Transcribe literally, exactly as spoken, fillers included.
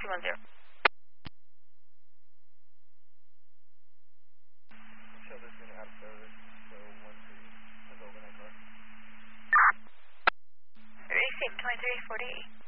two one zero. Show this unit out of service, so one two, send overnight north. Receive twenty-three forty-eight.